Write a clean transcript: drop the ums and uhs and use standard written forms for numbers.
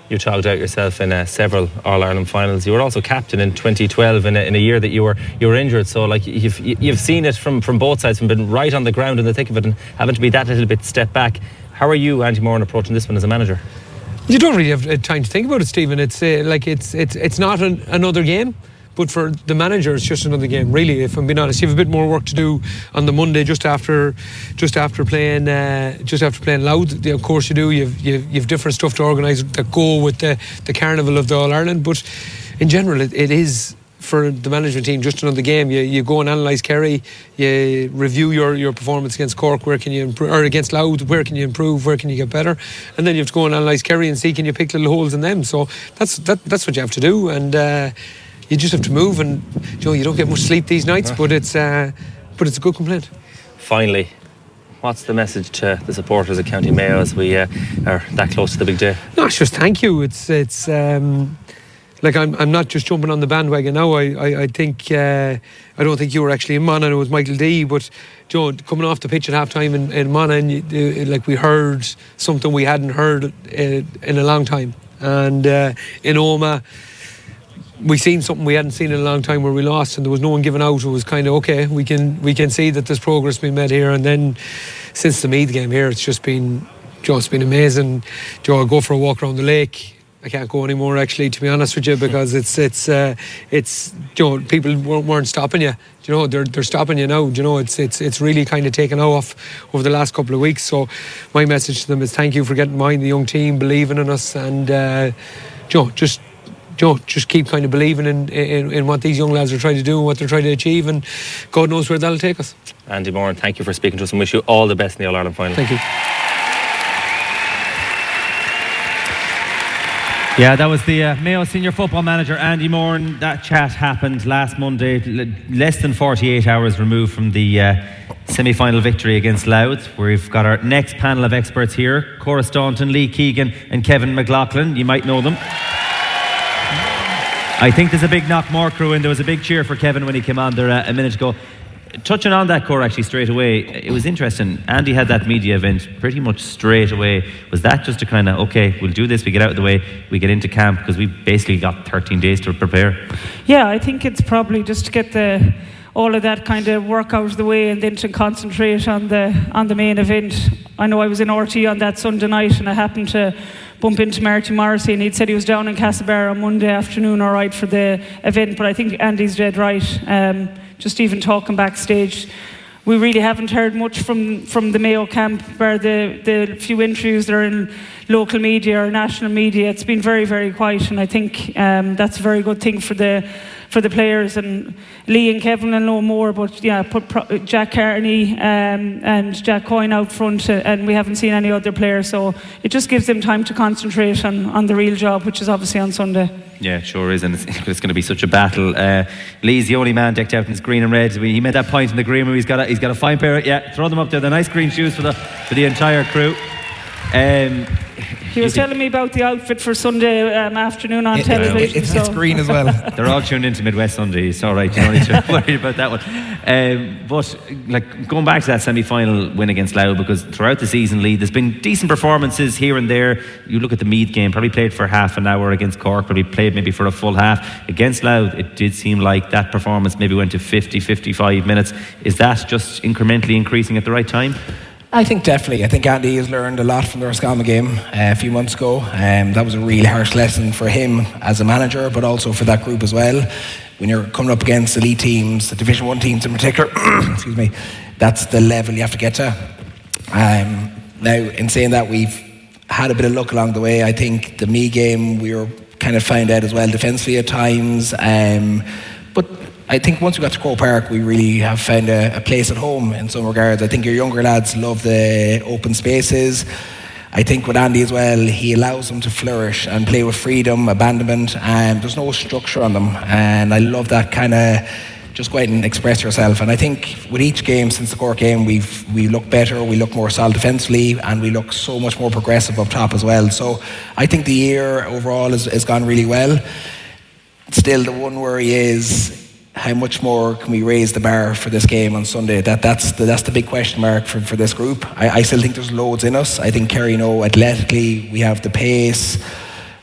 You togged out yourself in several All-Ireland finals. You were also captain in 2012 in a year that you were injured. So like you've seen it from both sides, from being right on the ground in the thick of it and having to be that little bit step back. How are you, Andy Moran, approaching this one as a manager? You don't really have time to think about it, Stephen. It's it's not another game. But for the manager, it's just another game, really. If I'm being honest, you have a bit more work to do on the Monday, just after playing Louth. Of course, you do. You've different stuff to organise that go with the carnival of the All Ireland. But in general, it is for the management team just another game. You go and analyse Kerry. You review your performance against Cork. Where can you improve? Or against Louth? Where can you improve? Where can you get better? And then you have to go and analyse Kerry and see, can you pick little holes in them. So that's what you have to do. And you just have to move, and you don't get much sleep these nights, but it's a good complaint. Finally, what's the message to the supporters of County Mayo as we are that close to the big day? No, it's just thank you. It's like I'm not just jumping on the bandwagon now. I think I don't think you were actually in Monaghan. It was Michael D. But coming off the pitch at half time in Monaghan, like we heard something we hadn't heard in a long time, and in Omagh we seen something we hadn't seen in a long time where we lost and there was no one giving out. It was kind of okay, we can see that there's progress being made here. And then since the Meath game here, it's just been amazing. I go for a walk around the lake. I can't go anymore, actually, to be honest with you, because it's people weren't stopping you. They're stopping you now. It's really kind of taken off over the last couple of weeks. So my message to them is thank you for getting behind the young team, believing in us, and just keep kind of believing in what these young lads are trying to do and what they're trying to achieve, and God knows where that'll take us. Andy Moran, thank you for speaking to us and wish you all the best in the All-Ireland final. Thank you. Yeah, that was the Mayo senior football manager Andy Moran. That chat happened last Monday, less than 48 hours removed from the semi-final victory against Louth. We've got our next panel of experts here: Cora Staunton, Lee Keegan and Kevin McLaughlin. You might know them. I think there's a big Knockmore crew, and there was a big cheer for Kevin when he came on there a minute ago. Touching on that, Cora, actually straight away, it was interesting. Andy had that media event pretty much straight away. Was that just a kind of, okay, we'll do this, we get out of the way, we get into camp, because we basically got 13 days to prepare? Yeah, I think it's probably just to get all of that kind of work out of the way and then to concentrate on the main event. I know I was in RT on that Sunday night and I happened to bump into Marty Morrissey, and he'd said he was down in Castlebar on Monday afternoon, all right, for the event. But I think Andy's dead right. Just even talking backstage, we really haven't heard much from the Mayo camp, bar the few interviews that are in local media or national media. It's been very, very quiet, and I think that's a very good thing for the players. And Lee and Kevin will know more, but yeah, put Jack Carney and Jack Coyne out front, and we haven't seen any other players, so it just gives them time to concentrate on the real job, which is obviously on Sunday. Yeah, it sure is, and it's going to be such a battle. Lee's the only man decked out in his green and red. He made that point in the green where he's got a fine pair of, throw them up there, the nice green shoes for the entire crew. He was telling me about the outfit for Sunday afternoon on television. It's green as well. They're all tuned into Midwest Sunday. It's all right. You don't need to worry about that one. But like going back to that semi-final win against Louth, because throughout the season, Lee, there's been decent performances here and there. You look at the Meath game, probably played for half an hour against Cork, probably played maybe for a full half. Against Louth, it did seem like that performance maybe went to 50-55 minutes. Is that just incrementally increasing at the right time? I think definitely. I think Andy has learned a lot from the Roscommon game a few months ago. That was a really harsh lesson for him as a manager, but also for that group as well. When you're coming up against elite teams, the Division 1 teams in particular, excuse me, that's the level you have to get to. Now, in saying that, we've had a bit of luck along the way. I think the Meath game, we were kind of found out as well defensively at times. But I think once we got to Croke Park, we really have found a place at home in some regards. I think your younger lads love the open spaces. I think with Andy as well, he allows them to flourish and play with freedom, abandonment, and there's no structure on them. And I love that kind of just go out and express yourself. And I think with each game since the Cork game, we look better, we look more solid defensively, and we look so much more progressive up top as well. So I think the year overall has gone really well. Still, the one worry is, how much more can we raise the bar for this game on Sunday? That's the big question mark for this group. I still think there's loads in us. I think Kerry know athletically we have the pace,